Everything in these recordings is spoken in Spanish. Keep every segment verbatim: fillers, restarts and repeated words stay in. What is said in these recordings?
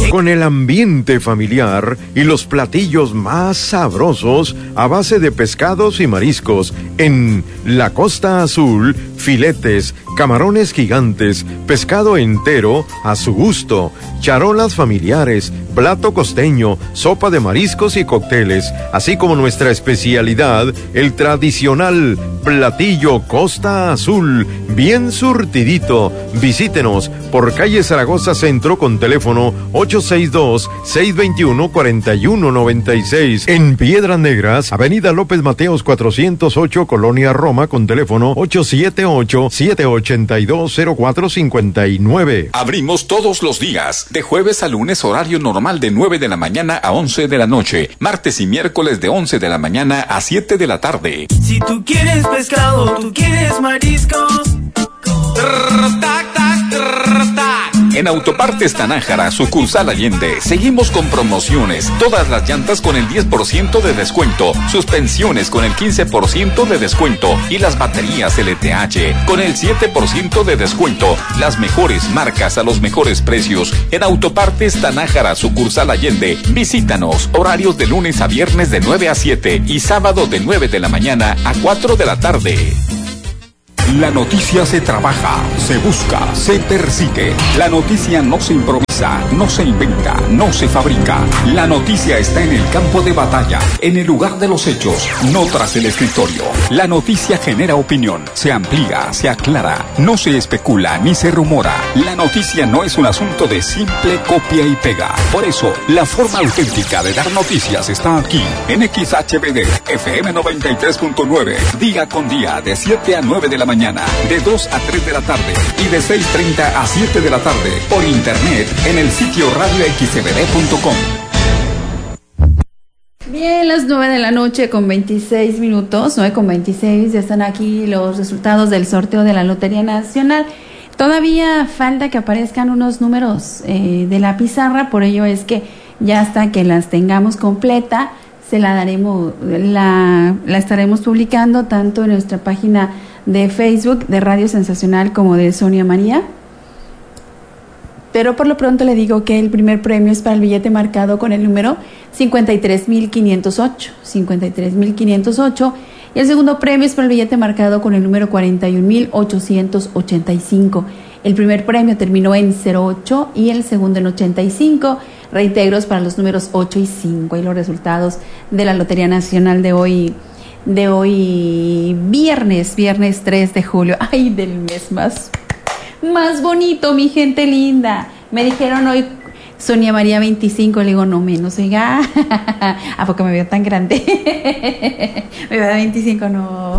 Con el ambiente familiar y los platillos más sabrosos a base de pescados y mariscos en la Costa Azul, filetes, camarones gigantes, pescado entero a su gusto, charolas familiares, plato costeño, sopa de mariscos y cócteles, así como nuestra especialidad, el tradicional platillo Costa Azul, bien surtidito. Visítenos por calle Zaragoza Centro con teléfono ocho seis dos, seis dos uno, cuatro uno nueve seis. En Piedras Negras, avenida López Mateos cuatrocientos ocho, Colonia Roma, con teléfono ocho siete ocho, siete ocho dos, cero cuatro cinco nueve. Abrimos todos los días, de jueves a lunes, horario normal de nueve de la mañana a once de la noche, martes y miércoles de once de la mañana a siete de la tarde. Si tú quieres pescado, tú quieres mariscos. Trrr, tac, tac, trrr, tac. En Autopartes Tanájara, sucursal Allende, seguimos con promociones. Todas las llantas con el diez por ciento de descuento, suspensiones con el quince por ciento de descuento y las baterías L T H con el siete por ciento de descuento. Las mejores marcas a los mejores precios. En Autopartes Tanájara, sucursal Allende, visítanos. Horarios de lunes a viernes de nueve a siete y sábado de nueve de la mañana a cuatro de la tarde. La noticia se trabaja, se busca, se persigue. La noticia no se improvisa, no se inventa, no se fabrica. La noticia está en el campo de batalla, en el lugar de los hechos, no tras el escritorio. La noticia genera opinión, se amplía, se aclara, no se especula ni se rumora. La noticia no es un asunto de simple copia y pega. Por eso, la forma auténtica de dar noticias está aquí, en X H B D, F M noventa y tres punto nueve, día con día, de siete a nueve de la mañana. De dos a tres de la tarde y de seis treinta a siete de la tarde por internet en el sitio radio x b d punto com. Bien, las nueve de la noche con veintiséis minutos, nueve con veintiséis, ya están aquí los resultados del sorteo de la Lotería Nacional. Todavía falta que aparezcan unos números eh, de la pizarra, por ello es que ya hasta que las tengamos completa, se la daremos, la, la estaremos publicando tanto en nuestra página de Facebook de Radio Sensacional como de Sonia María. Pero por lo pronto le digo que el primer premio es para el billete marcado con el número cincuenta y tres mil quinientos ocho, cincuenta y tres mil quinientos ocho, y el segundo premio es para el billete marcado con el número cuarenta y un mil ochocientos ochenta y cinco. El primer premio terminó en cero ocho y el segundo en ochenta y cinco. Reintegros para los números ocho y cinco y los resultados de la Lotería Nacional de hoy de hoy viernes, viernes tres de julio. Ay, del mes más, más bonito, mi gente linda. Me dijeron hoy Sonia María veinticinco, le digo no menos, oiga, ¿a poco me veo tan grande? Me veo veinticinco, no.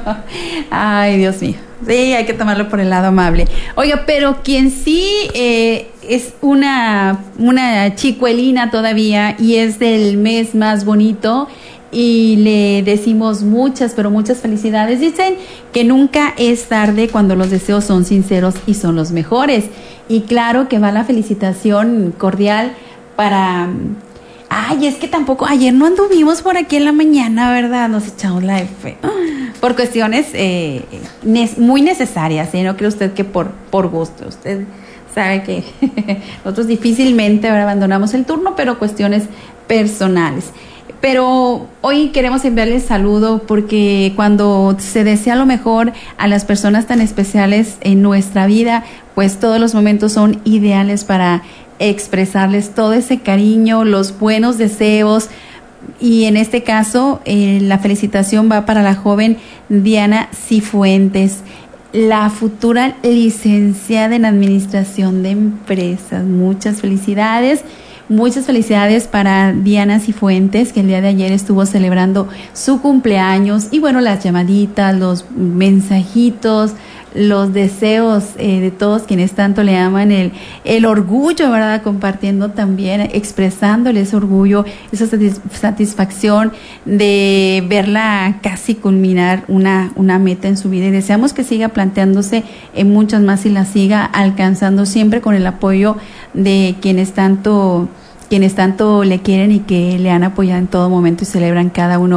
Ay, Dios mío. Sí, hay que tomarlo por el lado amable. Oiga, pero quien sí eh, es una, una chicuelina todavía y es del mes más bonito, y le decimos muchas, pero muchas felicidades. Dicen que nunca es tarde cuando los deseos son sinceros y son los mejores. Y claro que va la felicitación cordial para... Ay, es que tampoco... Ayer no anduvimos por aquí en la mañana, ¿verdad? Nos echamos la F. Por cuestiones eh, ne- muy necesarias, ¿eh? No cree usted que por, por gusto. Usted sabe que nosotros difícilmente ahora abandonamos el turno, pero cuestiones personales. Pero hoy queremos enviarles saludo porque cuando se desea lo mejor a las personas tan especiales en nuestra vida, pues todos los momentos son ideales para expresarles todo ese cariño, los buenos deseos. Y en este caso, eh, la felicitación va para la joven Diana Cifuentes, la futura licenciada en Administración de Empresas. Muchas felicidades. Muchas felicidades para Diana Cifuentes, que el día de ayer estuvo celebrando su cumpleaños. Y bueno, las llamaditas, los mensajitos, los deseos eh, de todos quienes tanto le aman, el, el orgullo, ¿verdad? Compartiendo también, expresándole ese orgullo, esa satis- satisfacción de verla casi culminar una, una meta en su vida. Y deseamos que siga planteándose en muchas más y la siga alcanzando siempre con el apoyo de quienes tanto... quienes tanto le quieren y que le han apoyado en todo momento y celebran cada uno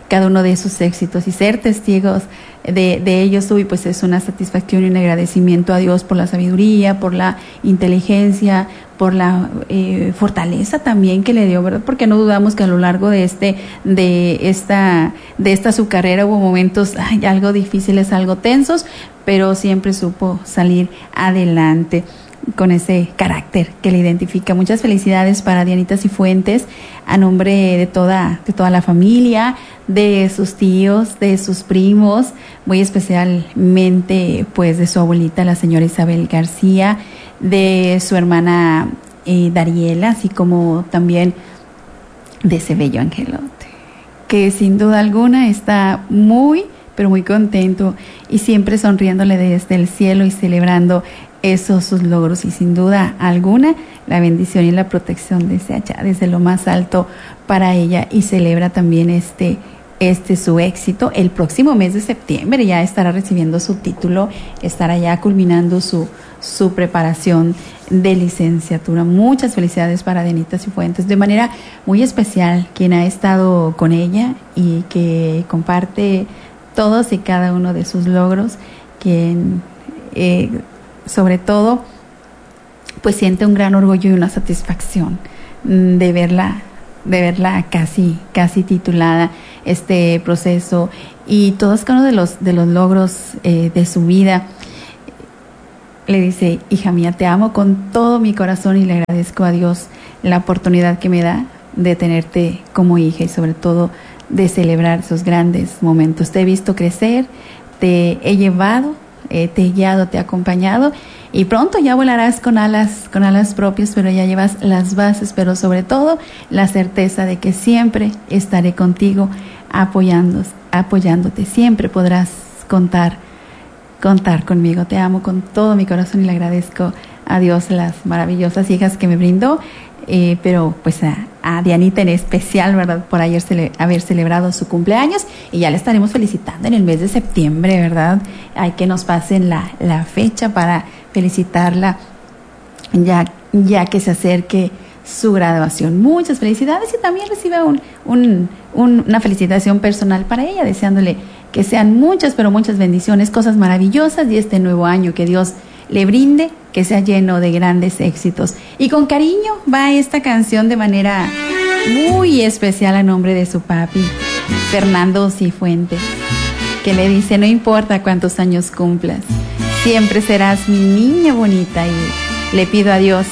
cada uno de sus éxitos y ser testigos de, de ellos, uy, pues es una satisfacción y un agradecimiento a Dios por la sabiduría, por la inteligencia, por la eh, fortaleza también que le dio, ¿verdad? Porque no dudamos que a lo largo de este, de esta, de esta su carrera hubo momentos ay, algo difíciles, algo tensos, pero siempre supo salir adelante con ese carácter que le identifica. Muchas felicidades para Dianita Cifuentes, a nombre de toda, de toda la familia, de sus tíos, de sus primos, muy especialmente pues de su abuelita, la señora Isabel García, de su hermana eh, Dariela, así como también de ese bello angelote, que sin duda alguna está muy, pero muy contento y siempre sonriéndole desde el cielo y celebrando esos sus logros, y sin duda alguna la bendición y la protección desde allá, desde lo más alto para ella, y celebra también este este su éxito. El próximo mes de septiembre ya estará recibiendo su título, estará ya culminando su su preparación de licenciatura. Muchas felicidades para Dianita Cifuentes, de manera muy especial, quien ha estado con ella y que comparte todos y cada uno de sus logros, quien eh, sobre todo pues siente un gran orgullo y una satisfacción de verla de verla casi casi titulada, este proceso y todos cada uno de los de los logros eh, de su vida. Le dice: hija mía, te amo con todo mi corazón y le agradezco a Dios la oportunidad que me da de tenerte como hija y sobre todo de celebrar esos grandes momentos. Te he visto crecer, te he llevado, eh, te he guiado, te he acompañado, y pronto ya volarás con alas, con alas propias, pero ya llevas las bases, pero sobre todo la certeza de que siempre estaré contigo, apoyando, apoyándote. Siempre podrás contar, contar conmigo. Te amo con todo mi corazón y le agradezco a Dios las maravillosas hijas que me brindó. Eh, pero pues a, a Dianita en especial, ¿verdad? Por ayer cele- haber celebrado su cumpleaños, y ya le estaremos felicitando en el mes de septiembre, ¿verdad? Hay que nos pasen la, la fecha para felicitarla ya, ya que se acerque su graduación. Muchas felicidades, y también recibe un, un, un, una felicitación personal para ella, deseándole que sean muchas, pero muchas bendiciones, cosas maravillosas, y este nuevo año que Dios le brinde, que sea lleno de grandes éxitos. Y con cariño va esta canción de manera muy especial a nombre de su papi, Fernando Cifuentes, que le dice: no importa cuántos años cumplas, siempre serás mi niña bonita, y le pido a Dios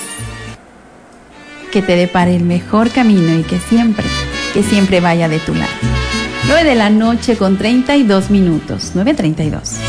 que te depare el mejor camino y que siempre, que siempre vaya de tu lado. nueve de la noche con treinta y dos minutos, nueve treinta y dos.